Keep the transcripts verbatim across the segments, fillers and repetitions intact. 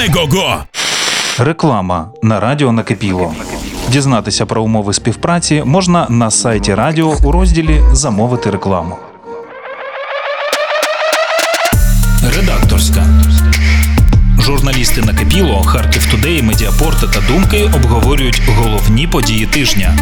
Мегого! Реклама на радіо Накипіло. Дізнатися про умови співпраці можна на сайті радіо у розділі «Замовити рекламу». Редакторська. Журналісти Накипіло, Харків Тудей, Медіапорт та Думки обговорюють головні події тижня.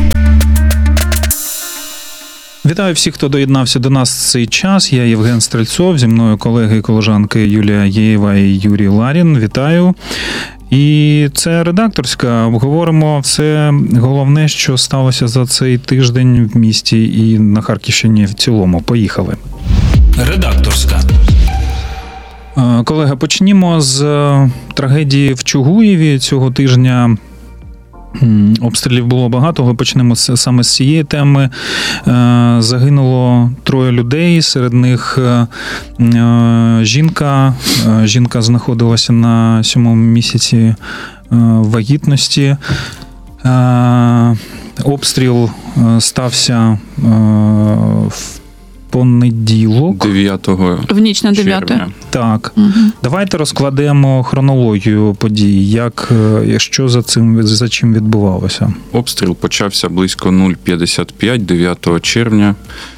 Вітаю всіх, хто доєднався до нас в цей час. Я Євген Стрельцов, зі мною колеги і колежанки Юлія Єєва і Юрій Ларін. Вітаю. І це редакторська. Обговоримо все головне, що сталося за цей тиждень в місті і на Харківщині в цілому. Поїхали. Редакторська. Колега, почнімо з трагедії в Чугуєві цього тижня. Обстрілів було багато, але почнемо саме з цієї теми. Загинуло троє людей, серед них жінка. Жінка знаходилася на сьомому місяці вагітності. Обстріл стався в понеділок. дев'ятого В ніч на дев'яте. Так. Угу. Давайте розкладемо хронологію подій. Як, що за цим, за чим відбувалося? Обстріл почався близько нуль п'ятдесят п'ять дев'ятого червня.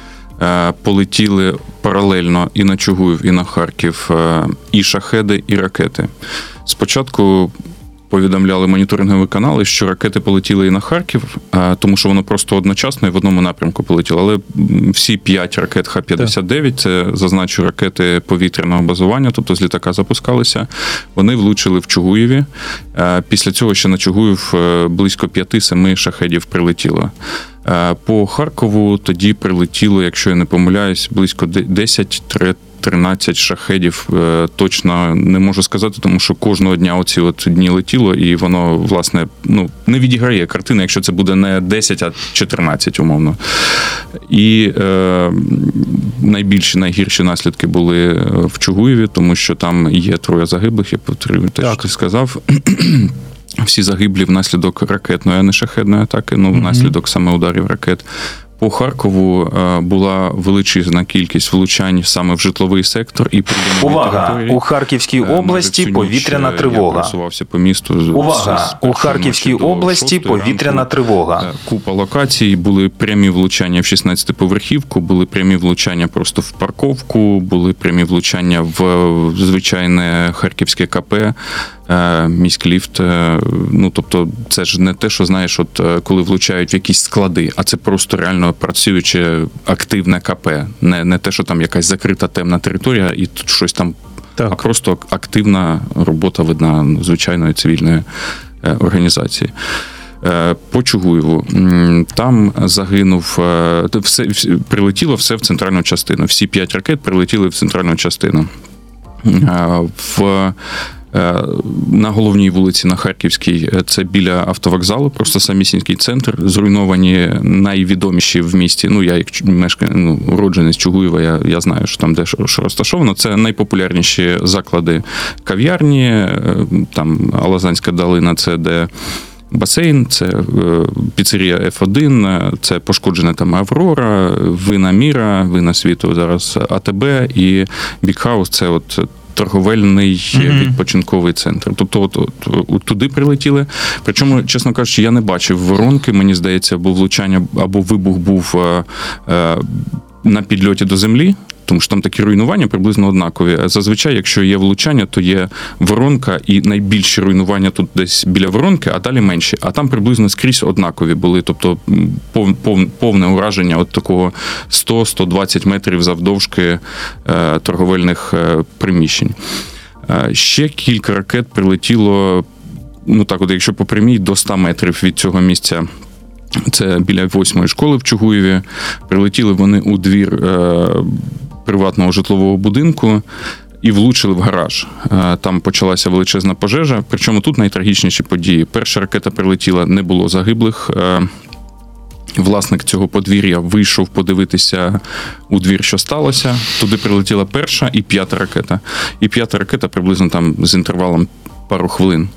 Полетіли паралельно і на Чугуїв, і на Харків і шахеди, і ракети. Спочатку повідомляли моніторингові канали, що ракети полетіли і на Харків, тому що воно просто одночасно і в одному напрямку полетіло. Але всі п'ять ракет Х п'ятдесят дев'ять, це, зазначу, ракети повітряного базування, тобто з літака запускалися, вони влучили в Чугуєві. Після цього ще на Чугуїв близько п'ять-сім шахедів прилетіло. По Харкову тоді прилетіло, якщо я не помиляюсь, близько десять-тринадцять шахедів. Точно не можу сказати, тому що кожного дня оці от дні летіло, і воно, власне, ну, не відіграє картини, якщо це буде не десять, а чотирнадцять, умовно. І е, найбільші, найгірші наслідки були в Чугуєві, тому що там є троє загиблих, я повторюю те, що ти сказав. Всі загиблі внаслідок ракетної, а не шахедної атаки, ну, внаслідок саме ударів ракет. По Харкову була величезна кількість влучань саме в житловий сектор і Увага! У Харківській області повітряна тривога. Я просувався по місту. Увага! У Харківській області повітряна тривога. Купа локацій, були прямі влучання в шістнадцятиповерхівку, були прямі влучання просто в парковку, були прямі влучання в звичайне харківське КП, міськліфт. Ну, тобто, це ж не те, що, знаєш, от коли влучають в якісь склади, а це просто реально працююче активне КП. Не, не те, що там якась закрита темна територія і тут щось там, так. А просто активна робота видна звичайної цивільної організації. По Чугуєву. Там загинув, все, прилетіло все в центральну частину. Всі п'ять ракет прилетіли в центральну частину. В На головній вулиці, на Харківській, це біля автовокзалу, просто самісінький центр, зруйновані найвідоміші в місті. Ну, я як мешканець, ну, уродженець Чугуєва, я, я знаю, що там де що розташовано. Це найпопулярніші заклади кав'ярні, там Алазанська долина, це де басейн, це піцерія еф один, це пошкоджена там Аврора, Вина Міра, Вина світу зараз а те бе і Бікхаус, це от торговельний mm-hmm. відпочинковий центр. Тобто от, от, от туди прилетіли. Причому, чесно кажучи, я не бачив воронки, мені здається, або влучання, або вибух був е, е, на підльоті до землі, тому що там такі руйнування приблизно однакові. Зазвичай, якщо є влучання, то є воронка, і найбільші руйнування тут десь біля воронки, а далі менші. А там приблизно скрізь однакові були. Тобто пов, пов, повне ураження от такого сто-сто двадцять метрів завдовжки е, торговельних е, приміщень. Е, ще кілька ракет прилетіло, ну так от, якщо по прямій, до ста метрів від цього місця. Це біля восьмої школи в Чугуєві. Прилетіли вони у двір е, приватного житлового будинку і влучили в гараж. Е, там почалася величезна пожежа. Причому тут найтрагічніші події. Перша ракета прилетіла, не було загиблих. Е, власник цього подвір'я вийшов подивитися у двір, що сталося. Туди прилетіла перша і п'ята ракета. І п'ята ракета приблизно там з інтервалом пару хвилин.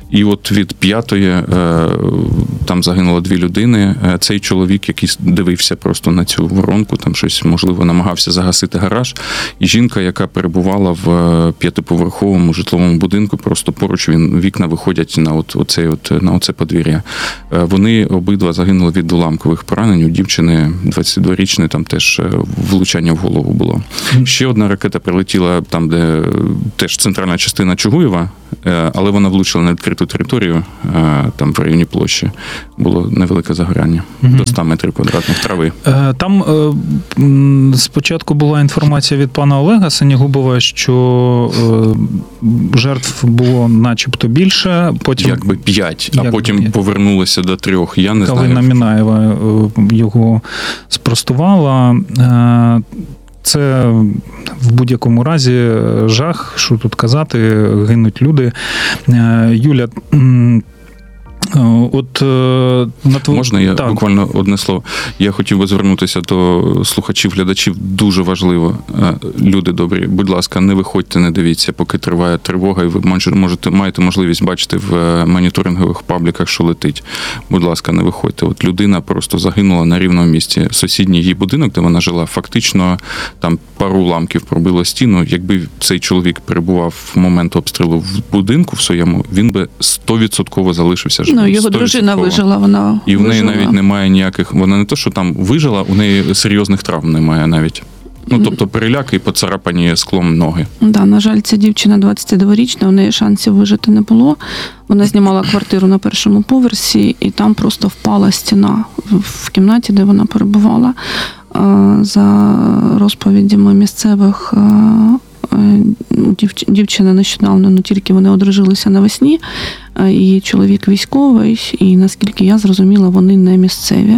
І от від п'ятої там загинуло дві людини. Цей чоловік, який дивився просто на цю воронку, там щось, можливо, намагався загасити гараж. І жінка, яка перебувала в п'ятиповерховому житловому будинку, просто поруч він, вікна виходять на от, оцей от, на оце подвір'я. Вони обидва загинули від уламкових поранень. У дівчини двадцятидворічної там теж влучання в голову було. Ще одна ракета прилетіла там, де теж центральна частина Чугуєва, але вона влучила на відкриту територію, там в районі площі. Було невелике загоряння, угу. до ста метрів квадратних трави. Там спочатку була інформація від пана Олега Синігубова, що жертв було начебто більше. Потім, якби п'ять, а як потім п'ять. Повернулося до трьох. Я не Калина знаю. Мінаєва його спростувала. Це в будь-якому разі жах, що тут казати, гинуть люди. Юля, от на твою... Можна я так. буквально одне слово? Я хотів би звернутися до слухачів, глядачів. Дуже важливо. Люди добрі, будь ласка, не виходьте, не дивіться, поки триває тривога, і ви можете, маєте можливість бачити в моніторингових пабліках, що летить. Будь ласка, не виходьте. От людина просто загинула на рівному місці. Сусідній її будинок, де вона жила, фактично там пару уламків пробило стіну. Якби цей чоловік перебував в момент обстрілу в будинку в своєму, він би сто відсотків залишився живим. Ну, його дружина вижила, вона І в неї вижила. навіть немає ніяких, вона не то, що там вижила, у неї серйозних травм немає навіть. Ну, тобто переляки і поцарапані склом ноги. Да, на жаль, ця дівчина двадцятидворічна, у неї шансів вижити не було. Вона знімала квартиру на першому поверсі, і там просто впала стіна в кімнаті, де вона перебувала. За розповідями місцевих, дівчина нещодавно, ну тільки вони одружилися навесні, її чоловік військовий, і наскільки я зрозуміла, вони не місцеві.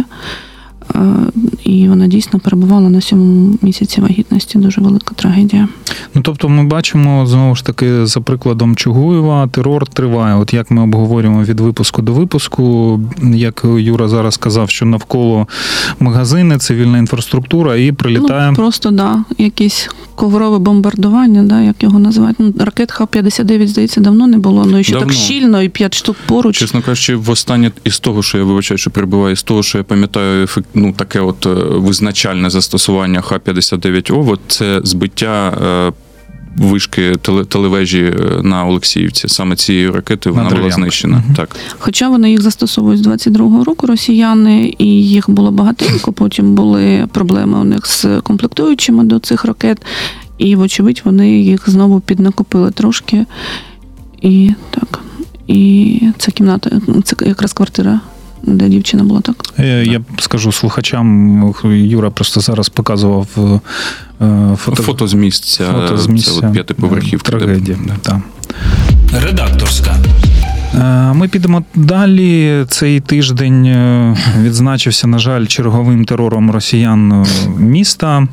І вона дійсно перебувала на сьомому місяці вагітності. Дуже велика трагедія. Ну, тобто ми бачимо, знову ж таки, за прикладом Чугуєва, терор триває. От як ми обговорюємо від випуску до випуску, як Юра зараз сказав, що навколо магазини, цивільна інфраструктура, і прилітає... Ну, просто, да, якісь коврове бомбардування, да, як його називають. Ну, ракет Х п'ятдесят дев'ять, здається, давно не було, ну і ще давно. Так щільно, і п'ять штук поруч. Чесно кажучи, востаннє із того, що я вибачаю, що прибуваю, з того, що я пам'ятаю, ну, таке от визначальне застосування Х п'ятдесят дев'ять О, це збиття вишки телевежі на Олексіївці. Саме цією ракетою вона була знищена. Угу. Так. Хоча вони їх застосовують з двадцять другого року, росіяни, і їх було багатенько, потім були проблеми у них з комплектуючими до цих ракет, і, вочевидь, вони їх знову піднакопили трошки. І так, і ця кімната, це якраз квартира, де дівчина була, так? Я скажу слухачам, Юра просто зараз показував фото, фото з місця, фото з місця це п'ятиповерхівки. Трагедія, де... так. Редакторська. Ми підемо далі. Цей тиждень відзначився, на жаль, черговим терором росіян міста.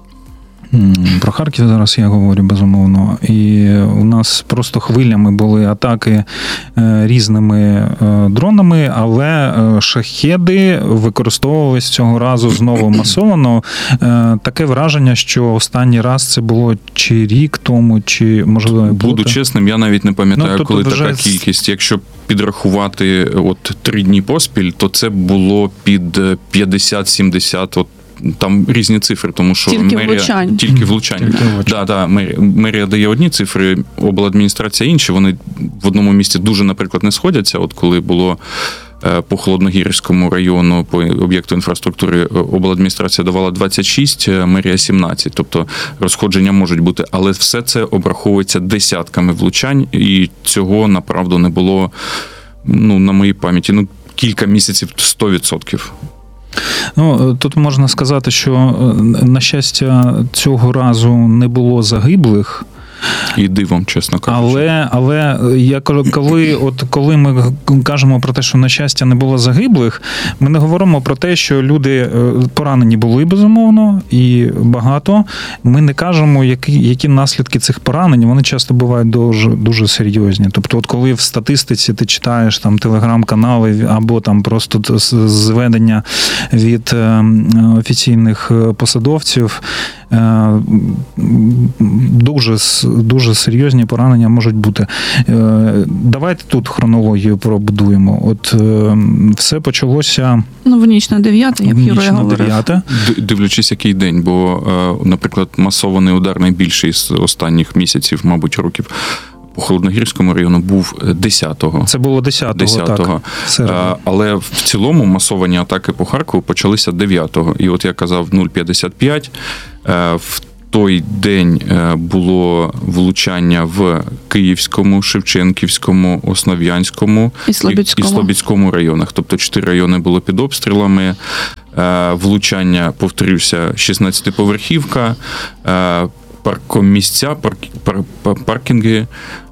Про Харків зараз я говорю, безумовно. І у нас просто хвилями були атаки різними дронами, але шахеди використовувались цього разу знову масово. Таке враження, що останній раз це було чи рік тому, чи, можливо, Буду бути. чесним, я навіть не пам'ятаю, ну, коли вже... така кількість. Якщо підрахувати от три дні поспіль, то це було під п'ятдесят-сімдесят, от там різні цифри, тому що тільки мерія... влучань. Тільки влучань. Тільки влучань. Да, да, мерія, мерія дає одні цифри, обладміністрація інші, вони в одному місці дуже, наприклад, не сходяться. От коли було по Холодногірському району, по об'єкту інфраструктури обладміністрація давала двадцять шість, мерія сімнадцять. Тобто розходження можуть бути, але все це обраховується десятками влучань, і цього, направду, не було, ну, на моїй пам'яті, ну, кілька місяців сто відсотків. Ну, тут можна сказати, що, на щастя, цього разу не було загиблих. І дивом, чесно кажучи. Але, але я коли, от коли ми кажемо про те, що, на щастя, не було загиблих, ми не говоримо про те, що люди поранені були, безумовно, і багато. Ми не кажемо, які, які наслідки цих поранень. Вони часто бувають дуже, дуже серйозні. Тобто, от коли в статистиці ти читаєш там телеграм-канали або там просто зведення від офіційних посадовців, дуже дуже серйозні поранення можуть бути. Давайте тут хронологію пробудуємо. От все почалося... Ну, в ніч на дев'яте, як Юра на говорив. дев'яте. Дивлячись, який день, бо, наприклад, масований удар найбільший з останніх місяців, мабуть, років, по Холодногірському району був десятого. Це було десятого, десятого. Так. Але в цілому масовані атаки по Харкову почалися дев'ятого. І от я казав нуль п'ятдесят п'ять. В той день було влучання в Київському, Шевченківському, Основ'янському і Слобідському. і Слобідському районах. Тобто чотири райони було під обстрілами. Влучання, повторюся, шістнадцятиповерхівка, паркомісця, парк, пар, паркінги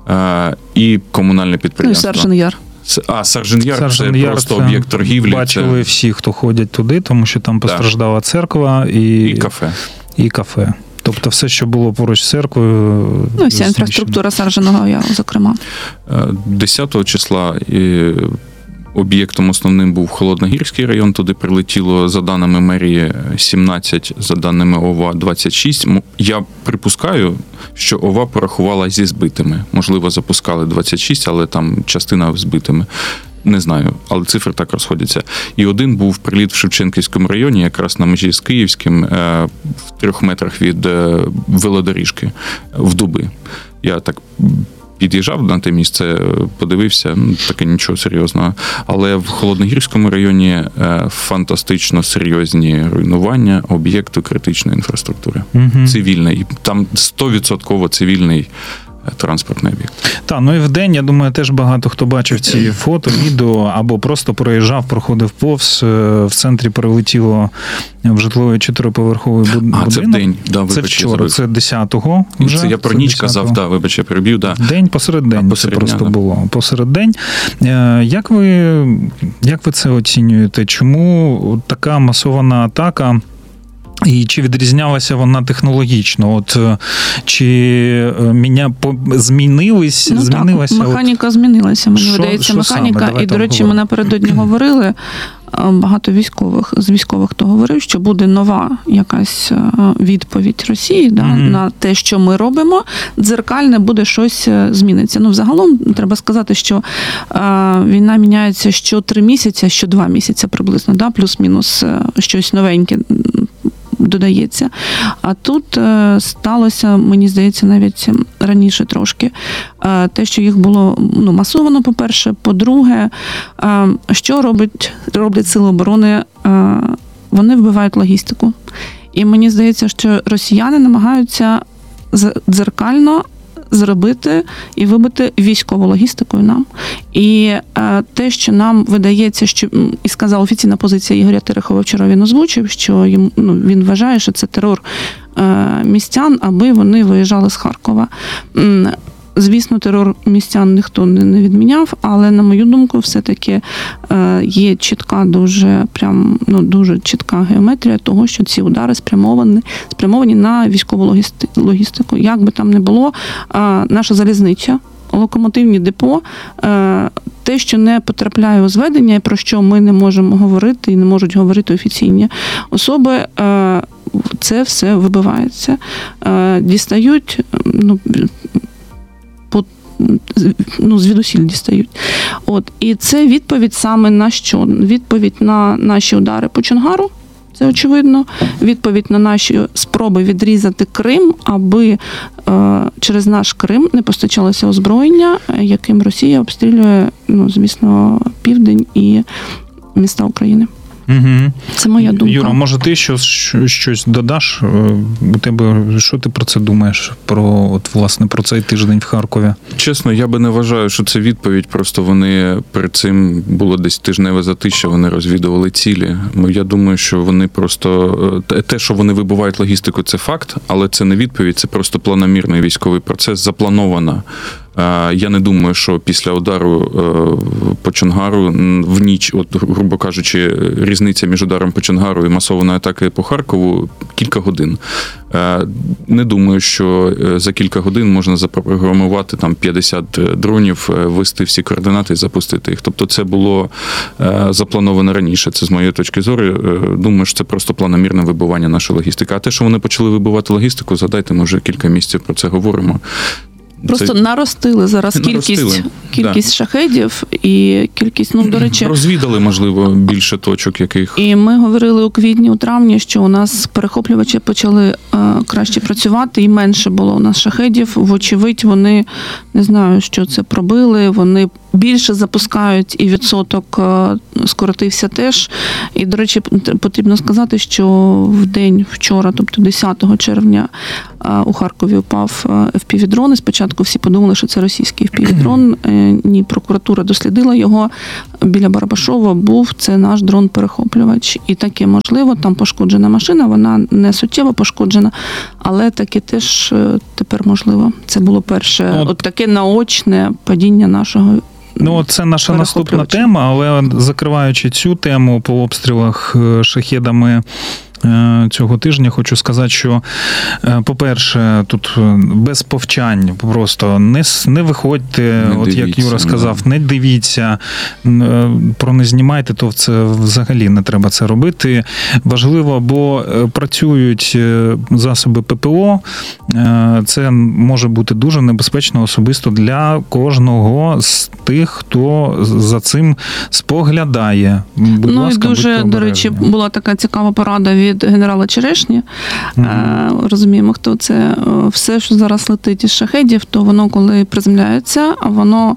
і комунальне Ну, і підприємство. Саржин-Яр. А, Саржин-Яр – це Саржин-Яр просто це об'єкт торгівлі. Бачили це... всі, хто ходять туди, тому що там постраждала церква і, і кафе. І кафе. Тобто все, що було поруч з церквою. Ну, вся інфраструктура Саржиного Яру, зокрема. десятого числа об'єктом основним був Холодногірський район. Туди прилетіло, за даними мерії, сімнадцять, за даними ОВА двадцять шість. Я припускаю, що ОВА порахувала зі збитими. Можливо, запускали двадцять шість, але там частина збитими. Не знаю, але цифри так розходяться. І один був приліт в Шевченківському районі, якраз на межі з Київським, в трьох метрах від велодоріжки, в дуби. Я так під'їжджав на те місце, подивився, ну, таке нічого серйозного. Але в Холодногірському районі фантастично серйозні руйнування об'єкту критичної інфраструктури. Угу. Цивільний. Там сто відсотків цивільний транспортний об'єкт. Так, ну і в день, я думаю, теж багато хто бачив ці фото, відео, або просто проїжджав, проходив повз, в центрі прилетіло в житловий чотириповерховий будинок. А, це в день. Да, це вчора, це десятого вже. Це я про це ніч десятого. казав, да, вибач, я переб'ю, да. День посеред день це просто да. було. Посеред день. Як ви, як ви це оцінюєте? Чому така масована атака? І чи відрізнялася вона технологічно? От чи міня змінились? Ну, змінилася? Так, механіка от... змінилася, мені що, видається, що механіка. Саме? І, до речі, ми напередодні говорили, багато військових, з військових хто говорив, що буде нова якась відповідь Росії да, mm-hmm. на те, що ми робимо, дзеркальне буде щось зміниться. Ну, взагалом, треба сказати, що е, війна міняється що три місяці, що два місяці приблизно, да, плюс-мінус щось новеньке додається. А тут е, сталося, мені здається, навіть раніше трошки, е, те, що їх було ну, масовано, по-перше. По-друге, е, що робить, роблять Сили оборони? Е, вони вбивають логістику. І мені здається, що росіяни намагаються дзеркально зробити і вибити військову логістикою нам. І е, те, що нам видається, що і сказала офіційна позиція Ігоря Терехова, вчора він озвучив, що їм, ну, він вважає, що це терор е, містян, аби вони виїжджали з Харкова. Звісно, терор містян ніхто не відміняв, але, на мою думку, все-таки є чітка, дуже прям, ну, дуже чітка геометрія того, що ці удари спрямовані, спрямовані на військову логістику. Як би там не було, наша залізниця, локомотивні депо, те, що не потрапляє у зведення, про що ми не можемо говорити і не можуть говорити офіційні особи, це все вибивається. Дістають, ну, ну, звідусіль дістають. От. І це відповідь саме на що? Відповідь на наші удари по Чонгару, це очевидно. Відповідь на наші спроби відрізати Крим, аби е, через наш Крим не постачалося озброєння, яким Росія обстрілює, ну, звісно, південь і міста України. Угу. Це моя думка. Юра, може ти щось, щось додаш? У тебе, що ти про це думаєш? Про, от, власне, про цей тиждень в Харкові? Чесно, я би не вважаю, що це відповідь. Просто вони перед цим було десь тижневе затища, вони розвідували цілі. Я думаю, що вони просто... Те, що вони вибивають логістику, це факт, але це не відповідь, це просто планомірний військовий процес, запланована Я не думаю, що після удару по Чонгару в ніч, от, грубо кажучи, різниця між ударом по Чонгару і масованою атакою по Харкову кілька годин. Не думаю, що за кілька годин можна запрограмувати там п'ятдесят дронів, ввести всі координати і запустити їх. Тобто це було заплановано раніше. Це з моєї точки зору. Думаю, що це просто планомірне вибивання нашої логістики. А те, що вони почали вибивати логістику, згадайте, ми вже кілька місяців про це говоримо. Просто це... наростили зараз наростили. кількість, кількість да. шахедів і кількість, ну, до речі... Розвідали, можливо, більше точок яких. І ми говорили у квітні, у травні, що у нас перехоплювачі почали е, краще працювати, і менше було у нас шахедів. Вочевидь, вони, не знаю, що це пробили, вони більше запускають, і відсоток е, скоротився теж. І, до речі, потрібно сказати, що в день вчора, тобто десятого червня, е, у Харкові упав еф пі ві-дрон, і спочатку всі подумали, що це російський еф пі ві-дрон. Ні, прокуратура дослідила його. Біля Барабашова був, це наш дрон-перехоплювач. І таке можливо, там пошкоджена машина, вона не суттєво пошкоджена, але таке теж тепер можливо. Це було перше, от, от таке наочне падіння нашого. Ну, це наша наступна тема, але закриваючи цю тему по обстрілах шахедами цього тижня, хочу сказати, що, по-перше, тут без повчань просто не, не виходьте, не от дивіться, як Юра сказав, не. не дивіться, про не знімайте, то це взагалі не треба це робити. Важливо, бо працюють засоби пе пе о, це може бути дуже небезпечно особисто для кожного з тих, хто за цим споглядає. Будь ну, ласка, і дуже, до речі, була така цікава порада від від генерала Черешні. Mm-hmm. Розуміємо, хто це. Все, що зараз летить із шахедів, то воно, коли приземляється, а воно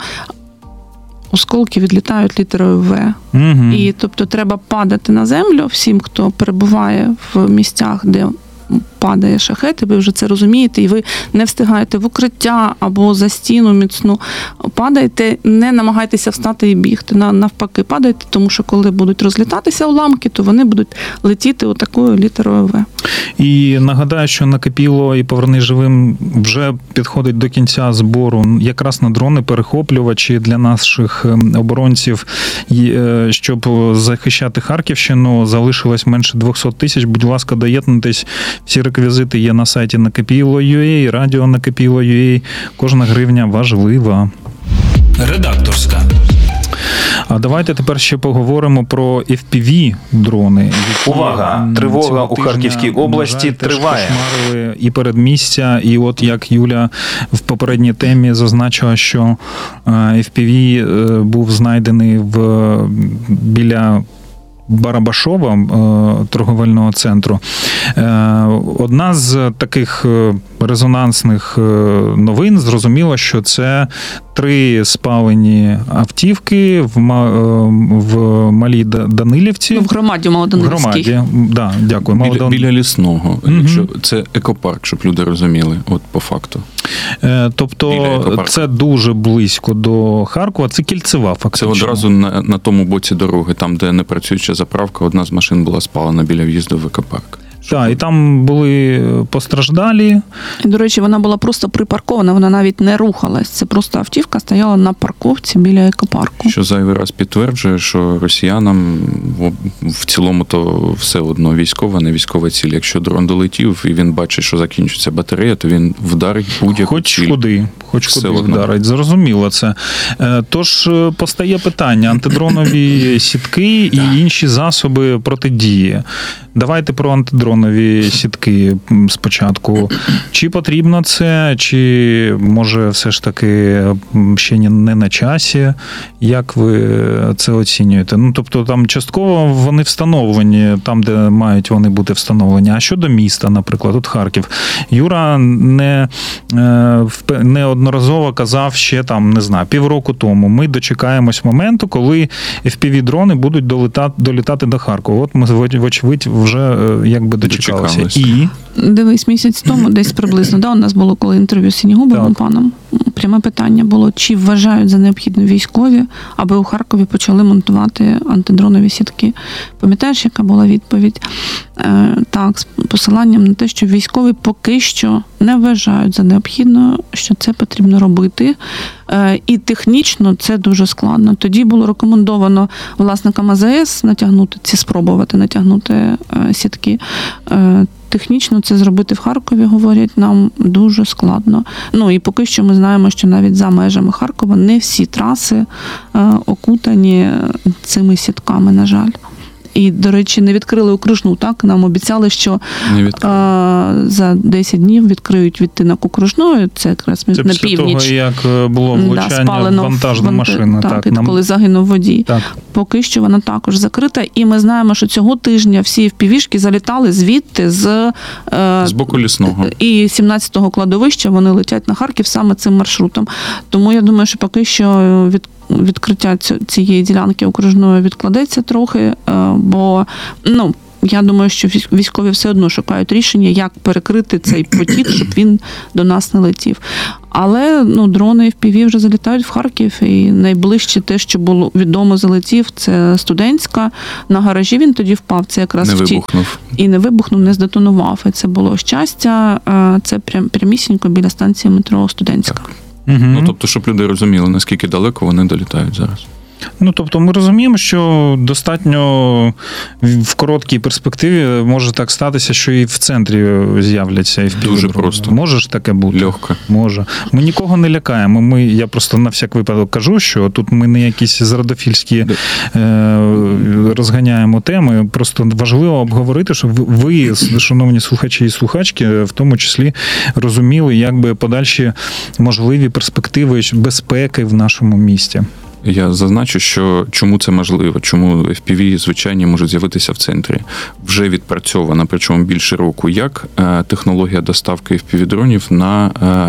осколки відлітають літерою В. Mm-hmm. І, тобто, треба падати на землю всім, хто перебуває в місцях, де падає шахет, і ви вже це розумієте, і ви не встигаєте в укриття або за стіну міцну. Падаєте, не намагайтеся встати і бігти. Навпаки, падайте, тому що коли будуть розлітатися уламки, то вони будуть летіти отакою літерою В. І нагадаю, що накипіло і «Поверни живим» вже підходить до кінця збору якраз на дрони-перехоплювачі для наших оборонців, щоб захищати Харківщину. Залишилось менше двісті тисяч. Будь ласка, доєднуйтесь. Всі реквізити є на сайті накипіло крапка ю а, радіо накипіло крапка ю а. Кожна гривня важлива. Редакторська. А давайте тепер ще поговоримо про еф пі ві-дрони. Увага! Тривога у Харківській області жаль, триває. Кошмарили і передмістя, і от як Юля в попередній темі зазначила, що еф пі ві був знайдений в біля Барабашова, торговельного центру. Одна з таких резонансних новин, зрозуміло, що це три спалені автівки в, в Малій Данилівці. Ну, в громаді Малоданилівській. В громаді, да, дякую. Біля, Малодан... біля лісного. Угу. Якщо це екопарк, щоб люди розуміли, от по факту. Тобто це дуже близько до Харкова, це кільцева фактично. Це одразу на, на тому боці дороги, там, де не працююча заправка, одна з машин була спалена біля в'їзду в екопарк. Так, і там були постраждалі. І, до речі, вона була просто припаркована, вона навіть не рухалась. Це просто автівка стояла на парковці біля екопарку. Що зайвий раз підтверджує, що росіянам в цілому то все одно військова, не військова ціль. Якщо дрон долетів і він бачить, що закінчиться батарея, то він вдарить будь-яку хоч ціль. Куди, хоч все куди одно. вдарить. Зрозуміло це. Тож постає питання: антидронові сітки і інші засоби протидії. Давайте про антидронові сітки спочатку. Чи потрібно це, чи може все ж таки ще не на часі? Як ви це оцінюєте? Ну, тобто там частково вони встановлені, там, де мають вони бути встановлені. А щодо міста, наприклад, от Харків. Юра не, неодноразово казав ще там, не знаю, півроку тому. Ми дочекаємось моменту, коли еф пі ві-дрони будуть долітати, долітати до Харкова. От ми, вочевидь, вже якби дочекалися. І дивись, місяць тому десь приблизно, да, у нас було коли інтерв'ю з Сінігубовим паном. пряме питання було, чи вважають за необхідне військові, аби у Харкові почали монтувати антидронові сітки. Пам'ятаєш, яка була відповідь? Е, так, з посиланням на те, що військові поки що не вважають за необхідне, що це потрібно робити. Е, і технічно це дуже складно. Тоді було рекомендовано власникам А З С натягнути ці, спробувати натягнути е, сітки. Е, Технічно це зробити в Харкові, говорять, нам дуже складно. Ну і поки що ми знаємо, що навіть за межами Харкова не всі траси е, окутані цими сітками, на жаль. І, до речі, не відкрили окружну, так? Нам обіцяли, що Не е, відкрили. за десять днів відкриють відтинок окружної, це якраз Це на після північ. того, як було Да, влучання спалено в вантажну ванти- машину. Так, Так, і нам... коли загинув водій. так. Поки що вона також закрита, і ми знаємо, що цього тижня всі впівішки залітали звідти з, е, З боку лісного. і сімнадцятого кладовища вони летять на Харків саме цим маршрутом. Тому я думаю, що поки що від відкриття цієї ділянки окружної відкладеться трохи, е, бо ну. Я думаю, що військові все одно шукають рішення, як перекрити цей потік, щоб він до нас не летів. Але ну, дрони еф пі ві вже залітають в Харків, і найближче те, що було відомо залетів, це Студентська. На гаражі він тоді впав, це якраз Не в ті... вибухнув. І не вибухнув, не здетонував. І це було щастя, це прям, прямісінько біля станції метро Студентська. Так. Угу. Ну, тобто, щоб люди розуміли, наскільки далеко вони долітають зараз. Ну, тобто ми розуміємо, що достатньо в короткій перспективі може так статися, що і в центрі з'являться. І в Дуже просто. Може ж таке бути? Легко. Може. Ми нікого не лякаємо. Ми, я просто на всяк випадок кажу, що тут ми не якісь зрадофільські е, розганяємо теми. Просто важливо обговорити, щоб ви, шановні слухачі і слухачки, в тому числі розуміли, як би подальші можливі перспективи безпеки в нашому місті. Я зазначу, що чому це можливо, чому еф пі ві звичайні можуть з'явитися в центрі. Вже відпрацьована, причому більше року, як е, технологія доставки еф пі ві-дронів на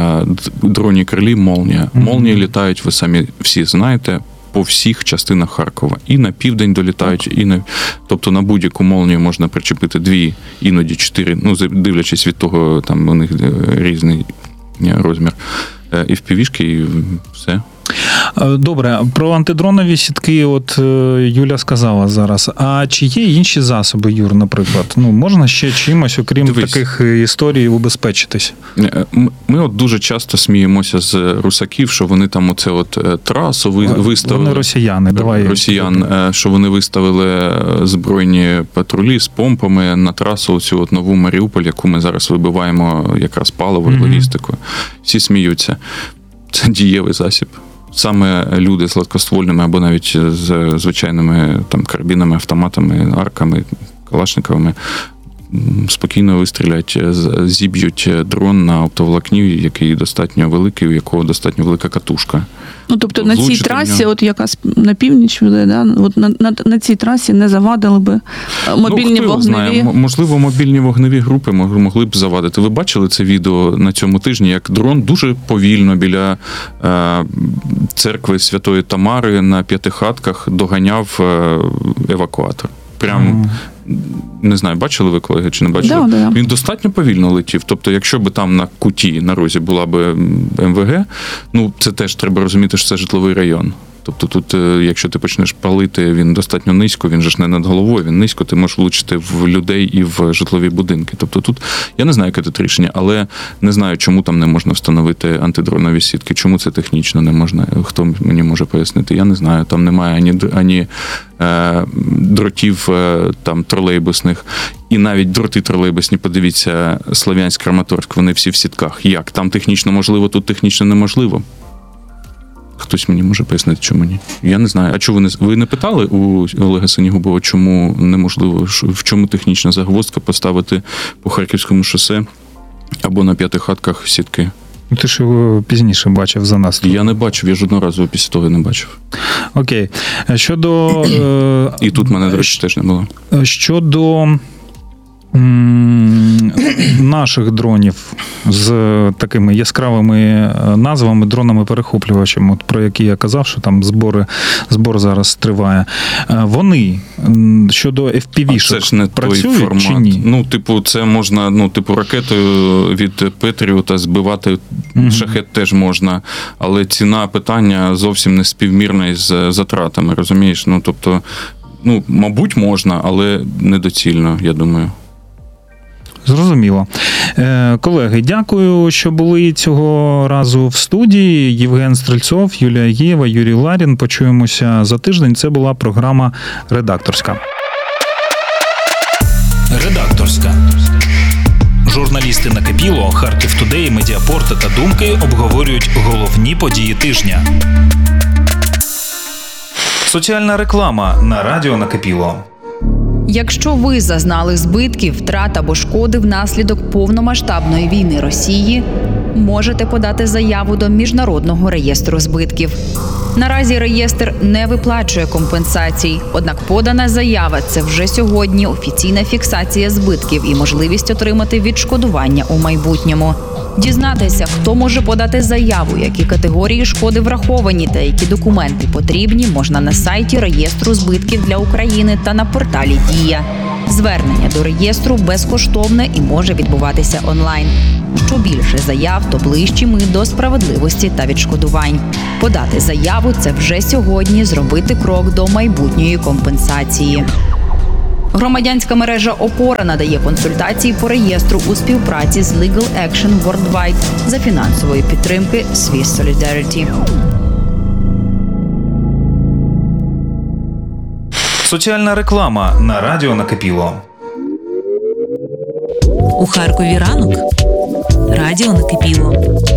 е, дроні крилі «Молнія». Mm-hmm. «Молнії» літають, ви самі всі знаєте, по всіх частинах Харкова. І на південь долітають, і на... Тобто на будь-яку «Молнію» можна причепити дві, іноді чотири, ну, дивлячись від того, там у них різний розмір еф пі ві-шки і все. Добре, про антидронові сітки от Юля сказала зараз. А чи є інші засоби, Юр, наприклад? Ну, можна ще чимось, окрім Дивись. таких історій, убезпечитись? Ми от дуже часто сміємося з русаків, що вони там оце от трасу виставили. Вони росіяни, давай. Росіян, що вони виставили збройні патрулі з помпами на трасу цю от нову Маріуполь, яку ми зараз вибиваємо якраз паливою, mm-hmm. логістикою. Всі сміються. Це дієвий засіб. Саме люди з гладкоствольними або навіть з звичайними там карабінами, автоматами, арками, калашниковими спокійно вистрілять, зіб'ють дрон на оптоволокні, який достатньо великий, у якого достатньо велика катушка. Ну, тобто на цій Влучити в трасі, нього. от яка на північ веде, да? От на, на, на цій трасі не завадили би мобільні ну, хто вогневі. Знає. М- Можливо, мобільні вогневі групи могли б завадити. Ви бачили це відео на цьому тижні, як дрон дуже повільно біля е- церкви Святої Тамари на П'ятихатках доганяв е- евакуатор. Прям, mm. не знаю, бачили ви, колеги, чи не бачили? Да, да. Він достатньо повільно летів. Тобто, якщо б там на куті, на розі була б ем ве ге, ну, це теж треба розуміти, що це житловий район. Тобто тут, якщо ти почнеш палити, він достатньо низько, він же ж не над головою, він низько, ти можеш влучити в людей і в житлові будинки. Тобто тут, я не знаю, яке тут рішення, але не знаю, чому там не можна встановити антидронові сітки, чому це технічно не можна, хто мені може пояснити, я не знаю, там немає ані, ані е, дротів е, там тролейбусних, і навіть дроти тролейбусні, подивіться, Слов'янськ, Краматорськ, вони всі в сітках. Як? Там технічно можливо, тут технічно неможливо. Хтось мені може пояснити, чому ні? Я не знаю. А чого ви не ви не питали у Олега Синігубова, чому неможливо, в чому технічна загвоздка поставити по Харківському шосе або на П'ятихатках сітки? Ти ж його пізніше бачив за нас. Я не бачив, я жодного разу після того не бачив. Окей. Щодо... І тут мене, до речі, теж не було. Щодо м, наших дронів з такими яскравими назвами, дронами-перехоплювачами, от про які я казав, що там збори, збор зараз триває. Вони м, щодо еф пі ві-шок Це ж не той працюють формат. чи ні? Ну, типу, це можна, ну, типу, ракетою від Петріота збивати Мгм. шахет теж можна, але ціна питання зовсім не співмірна із затратами, розумієш? Ну, тобто, ну, мабуть, можна, але недоцільно, я думаю. Зрозуміло. Е, колеги, дякую, що були цього разу в студії. Євген Стрельцов, Юлія Єєва, Юрій Ларін. Почуємося за тиждень. Це була програма «Редакторська». Редакторська. Журналісти «Накипіло», Харків Тудей, Медіапорт та Думки обговорюють головні події тижня. Соціальна реклама на радіо «Накипіло». Якщо ви зазнали збитків, втрат або шкоди внаслідок повномасштабної війни Росії, можете подати заяву до Міжнародного реєстру збитків. Наразі реєстр не виплачує компенсацій, однак подана заява – це вже сьогодні офіційна фіксація збитків і можливість отримати відшкодування у майбутньому. Дізнатися, хто може подати заяву, які категорії шкоди враховані та які документи потрібні, можна на сайті реєстру збитків для України та на порталі «Дія». Звернення до реєстру безкоштовне і може відбуватися онлайн. Що більше заяв, то ближчі ми до справедливості та відшкодувань. Подати заяву – це вже сьогодні зробити крок до майбутньої компенсації. Громадянська мережа «Опора» надає консультації по реєстру у співпраці з Legal Action Worldwide за фінансової підтримки Swiss Solidarity. Соціальна реклама на радіо «Накипіло». У Харкові ранок. Радіо «Накипіло».